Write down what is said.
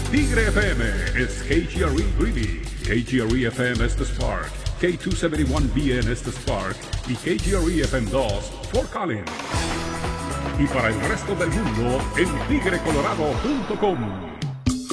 Tigre FM is KGRE Greeley, KGRE FM Estes Park, K271BN Estes Park y KGRE FM 2 Fort Collins. Y para el resto del mundo en tigrecolorado.com.